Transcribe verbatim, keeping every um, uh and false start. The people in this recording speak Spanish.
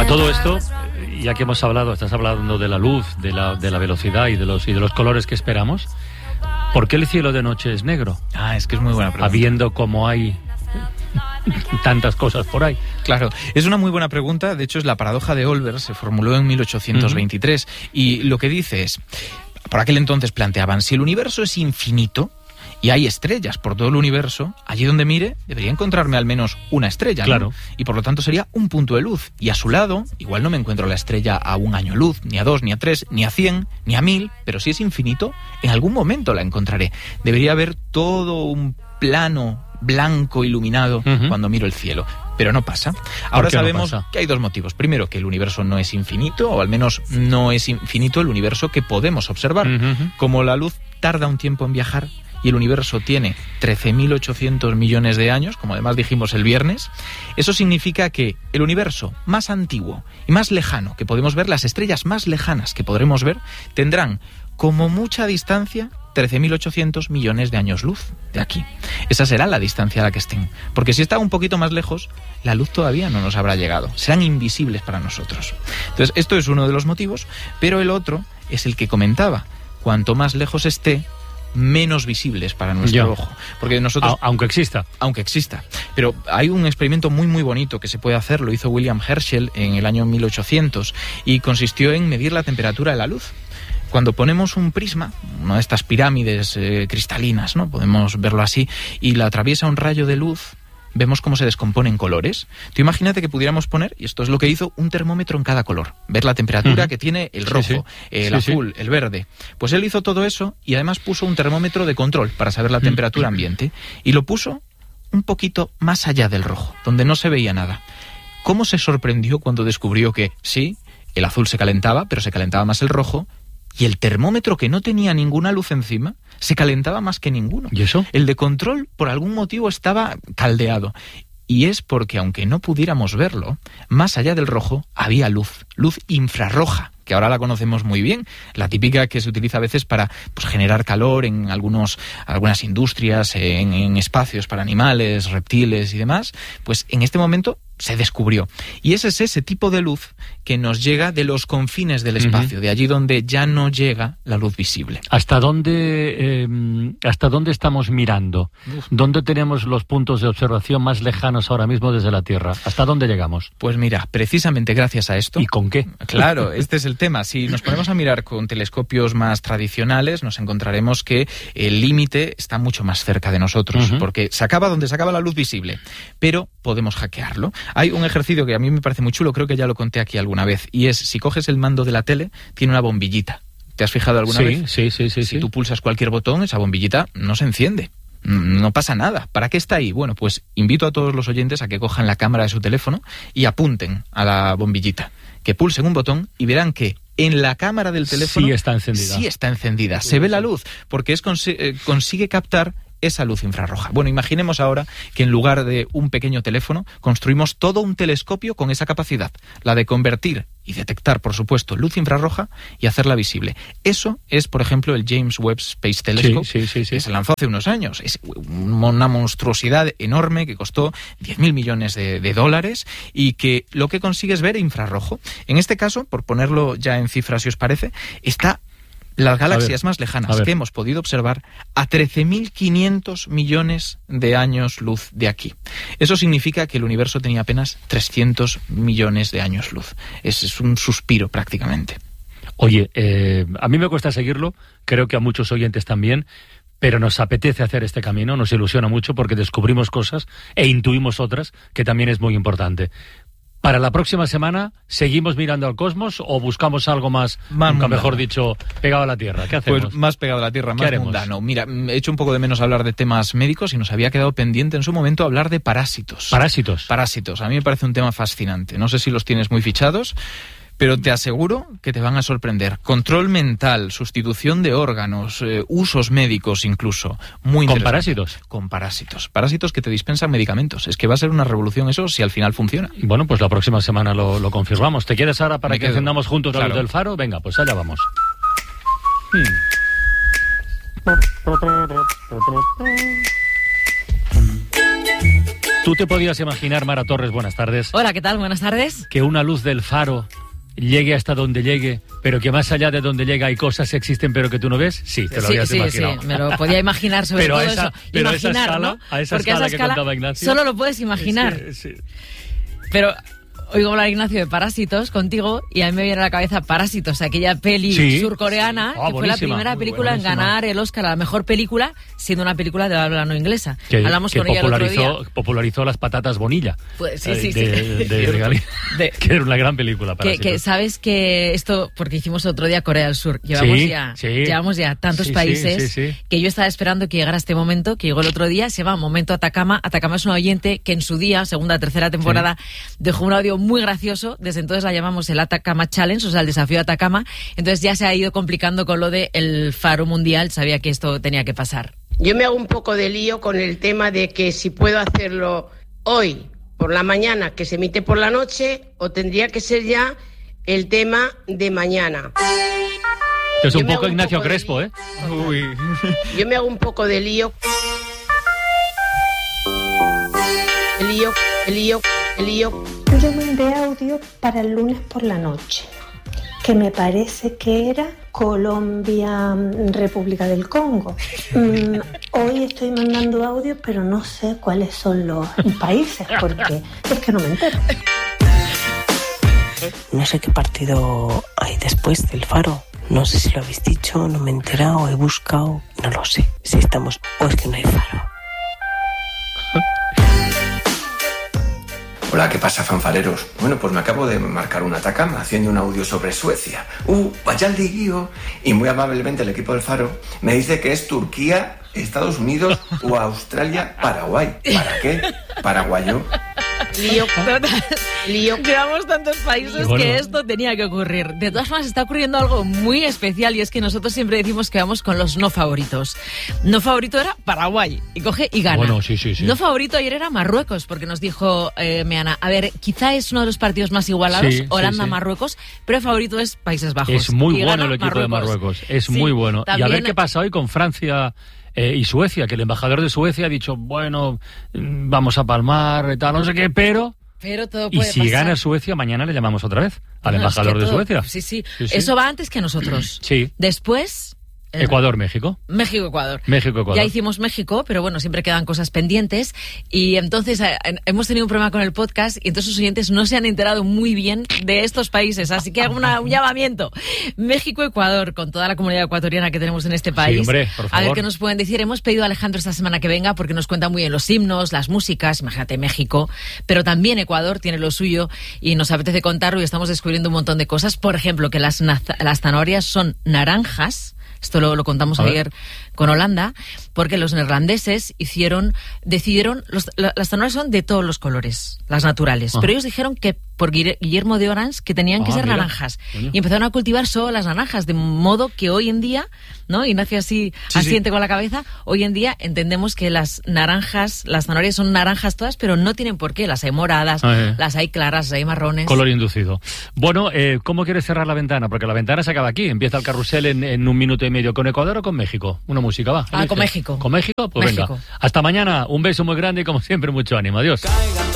A todo esto, ya que hemos hablado, estás hablando de la luz, de la, de la velocidad y de los y de los colores que esperamos, ¿por qué el cielo de noche es negro? Ah, es que es muy buena pregunta. Habiendo como hay tantas cosas por ahí. Claro, es una muy buena pregunta. De hecho, es la paradoja de Olbers, se formuló en mil ochocientos veintitrés. Uh-huh. Y lo que dice es, por aquel entonces planteaban, si el universo es infinito y hay estrellas por todo el universo, allí donde mire debería encontrarme al menos una estrella, ¿no? Claro. Y por lo tanto sería un punto de luz. Y a su lado, igual no me encuentro la estrella a un año luz, ni a dos, ni a tres, ni a cien, ni a mil, pero si es infinito, en algún momento la encontraré. Debería haber todo un plano blanco iluminado uh-huh. cuando miro el cielo. Pero no pasa. Ahora sabemos no pasa? que hay dos motivos. Primero, que el universo no es infinito, o al menos no es infinito el universo que podemos observar. Uh-huh. Como la luz tarda un tiempo en viajar y el universo tiene trece mil ochocientos millones de años, como además dijimos el viernes, eso significa que el universo más antiguo y más lejano que podemos ver, las estrellas más lejanas que podremos ver, tendrán como mucha distancia trece mil ochocientos millones de años luz de aquí. Esa será la distancia a la que estén. Porque si está un poquito más lejos, la luz todavía no nos habrá llegado. Serán invisibles para nosotros. Entonces, esto es uno de los motivos, pero el otro es el que comentaba. Cuanto más lejos esté, menos visibles para nuestro Yo. ojo. Porque nosotros... A- aunque exista. Aunque exista. Pero hay un experimento muy muy bonito que se puede hacer, lo hizo William Herschel en el año mil ochocientos, y consistió en medir la temperatura de la luz. Cuando ponemos un prisma, una de estas pirámides eh, cristalinas, ¿no? Podemos verlo así, y la atraviesa un rayo de luz, vemos cómo se descomponen colores. Tú imagínate que pudiéramos poner, y esto es lo que hizo, un termómetro en cada color. Ver la temperatura uh-huh. que tiene el rojo, sí, sí. el sí, azul, sí. el verde. Pues él hizo todo eso y además puso un termómetro de control para saber la temperatura ambiente. Y lo puso un poquito más allá del rojo, donde no se veía nada. ¿Cómo se sorprendió cuando descubrió que, sí, el azul se calentaba, pero se calentaba más el rojo, y el termómetro, que no tenía ninguna luz encima, se calentaba más que ninguno? ¿Y eso? El de control, por algún motivo, estaba caldeado. Y es porque, aunque no pudiéramos verlo, más allá del rojo había luz, luz infrarroja, que ahora la conocemos muy bien, la típica que se utiliza a veces para pues, generar calor en algunos, algunas industrias, en, en espacios para animales, reptiles y demás. Pues en este momento se descubrió. Y ese es ese tipo de luz que nos llega de los confines del espacio, uh-huh. de allí donde ya no llega la luz visible. ¿Hasta dónde, eh, hasta dónde estamos mirando? Uf. ¿Dónde tenemos los puntos de observación más lejanos ahora mismo desde la Tierra? ¿Hasta dónde llegamos? Pues mira, precisamente gracias a esto... ¿Y con qué? Claro, este es el tema. Si nos ponemos a mirar con telescopios más tradicionales, nos encontraremos que el límite está mucho más cerca de nosotros, uh-huh. porque se acaba donde se acaba la luz visible, pero podemos hackearlo. Hay un ejercicio que a mí me parece muy chulo, creo que ya lo conté aquí alguna vez, y es, si coges el mando de la tele, tiene una bombillita. ¿Te has fijado alguna sí, vez? Sí, sí, sí. Si sí. tú pulsas cualquier botón, esa bombillita no se enciende. No pasa nada. ¿Para qué está ahí? Bueno, pues invito a todos los oyentes a que cojan la cámara de su teléfono y apunten a la bombillita. Que pulsen un botón y verán que en la cámara del teléfono... Sí está encendida. Sí está encendida. Se ve la luz, porque es cons- eh, consigue captar esa luz infrarroja. Bueno, imaginemos ahora que en lugar de un pequeño teléfono construimos todo un telescopio con esa capacidad, la de convertir y detectar, por supuesto, luz infrarroja y hacerla visible. Eso es, por ejemplo, el James Webb Space Telescope, sí, sí, sí, sí. que se lanzó hace unos años. Es una monstruosidad enorme que costó diez mil millones de, de dólares y que lo que consigue es ver infrarrojo. En este caso, por ponerlo ya en cifras, si os parece, está... las galaxias más lejanas que hemos podido observar a trece mil quinientos millones de años luz de aquí. Eso significa que el universo tenía apenas trescientos millones de años luz. Es, es un suspiro prácticamente. Oye, eh, a mí me cuesta seguirlo, creo que a muchos oyentes también, pero nos apetece hacer este camino, nos ilusiona mucho porque descubrimos cosas e intuimos otras, que también es muy importante. Para la próxima semana, ¿seguimos mirando al cosmos o buscamos algo más, más nunca mejor dicho, pegado a la Tierra? ¿Qué hacemos? Pues más pegado a la Tierra, más mundano. Mira, he hecho un poco de menos hablar de temas médicos y nos había quedado pendiente en su momento hablar de parásitos. ¿Parásitos? Parásitos. A mí me parece un tema fascinante. No sé si los tienes muy fichados, pero te aseguro que te van a sorprender. Control mental, sustitución de órganos, eh, usos médicos incluso. Muy ¿Con parásitos? Con parásitos. Parásitos que te dispensan medicamentos. Es que va a ser una revolución eso si al final funciona. Bueno, pues la próxima semana lo, lo confirmamos. ¿Te quieres ahora para Me que quedo. encendamos juntos la luz del faro? Venga, pues allá vamos. Hmm. ¿Tú te podías imaginar, Mara Torres, buenas tardes? Hola, ¿qué tal? Buenas tardes. Que una luz del faro llegue hasta donde llegue, pero que más allá de donde llega hay cosas que existen pero que tú no ves. Sí, te lo sí, habías sí, imaginado. Sí, me lo podía imaginar sobre pero todo a esa, eso. Pero imaginar, a esa escala, ¿no? a esa Porque escala a esa que escala contaba Ignacio. solo lo puedes imaginar. Sí, sí. Pero oigo hablar, Ignacio, de Parásitos contigo y a mí me viene a la cabeza Parásitos, aquella peli sí, surcoreana, sí. Oh, que fue la buenísima, primera película buenísima. en ganar el Oscar a la mejor película, siendo una película de habla no inglesa. Que, Hablamos que con ella el otro popularizó, día. popularizó las patatas Bonilla. Pues, sí, eh, sí, de, sí. De, de, de Gali- De- que era una gran película para Que, que sabes que esto, porque hicimos otro día Corea del Sur, llevamos Sí, ya sí. llevamos ya tantos Sí, sí, países sí, sí. que yo estaba esperando que llegara este momento, que llegó el otro día, se llama Momento Atacama. Atacama es un oyente que en su día, segunda, tercera temporada, dejó un audio muy gracioso, desde entonces la llamamos el Atacama Challenge, o sea, el desafío de Atacama, entonces ya se ha ido complicando con lo de el faro mundial, sabía que esto tenía que pasar. Yo me hago un poco de lío con el tema de que si puedo hacerlo hoy por la mañana, que se emite por la noche, o tendría que ser ya el tema de mañana. Es un Yo me poco hago un Ignacio poco de Crespo, lío. ¿eh? Uy. Yo me hago un poco de lío. El lío, el lío, el lío. Yo mandé audio para el lunes por la noche, que me parece que era Colombia, República del Congo. Mm, hoy estoy mandando audio, pero no sé cuáles son los países, porque es que no me entero. No sé qué partido hay después del Faro. No sé si lo habéis dicho, no me he enterado, he buscado, no lo sé. Si estamos o es que no hay Faro. Hola, ¿qué pasa, fanfareros? Bueno, pues me acabo de marcar un Atacama haciendo un audio sobre Suecia. ¡Uh, vaya el liguío! Y muy amablemente el equipo del Faro me dice que es Turquía, Estados Unidos o Australia, Paraguay. ¿Para qué? Paraguayo. Lío, lío. Llevamos tantos países Bueno. que esto tenía que ocurrir. De todas formas, está ocurriendo algo muy especial y es que nosotros siempre decimos que vamos con los no favoritos. No favorito era Paraguay y coge y gana. Bueno, sí, sí, sí. No favorito ayer era Marruecos porque nos dijo eh, Meana, a ver, quizá es uno de los partidos más igualados, Sí, sí, Holanda-Marruecos, pero el favorito es Países Bajos. Es muy Y bueno gana el equipo de Marruecos. Es Sí, muy bueno. Y a ver también- qué pasa hoy con Francia eh, y Suecia, que el embajador de Suecia ha dicho, bueno, mm, vamos a palmar, tal, no sé qué, pero... Pero todo Y puede si pasar. gana Suecia, mañana le llamamos otra vez al No, es embajador que de todo- Suecia. Sí, sí, Sí, sí. Eso va antes que nosotros. Sí. Después... eh, Ecuador-México. México-Ecuador. México-Ecuador. Ya hicimos México, pero bueno, siempre quedan cosas pendientes. Y entonces eh, hemos tenido un problema con el podcast y entonces los oyentes no se han enterado muy bien de estos países. Así que hago una- un llamamiento. México-Ecuador, con toda la comunidad ecuatoriana que tenemos en este país. hombre, por A favor. ver qué nos pueden decir. Hemos pedido a Alejandro esta semana que venga porque nos cuenta muy bien los himnos, las músicas. Imagínate México. Pero también Ecuador tiene lo suyo y nos apetece contarlo y estamos descubriendo un montón de cosas. Por ejemplo, que las, naza- las zanahorias son naranjas. Esto lo, lo contamos A ver. ayer con Holanda, porque los neerlandeses hicieron, decidieron, los, la- las zanahorias son de todos los colores, las naturales, Ah. pero ellos dijeron que por Guille- Guillermo de Orange que tenían que Ah, ser mira. naranjas Coño. y empezaron a cultivar solo las naranjas, de modo que hoy en día, ¿no? Ignacio así Sí, asiente con la cabeza, hoy en día entendemos que las naranjas, las zanahorias son naranjas todas, pero no tienen por qué, las hay moradas, Ah, eh. las hay claras, las hay marrones. Color inducido. Bueno, eh, ¿cómo quieres cerrar la ventana? Porque la ventana se acaba aquí. Empieza el carrusel en, en un minuto y medio. ¿Con Ecuador o con México? Una música, va. Ah, elige. con México. ¿Con México? Pues México. venga. Hasta mañana. Un beso muy grande y como siempre mucho ánimo. Adiós.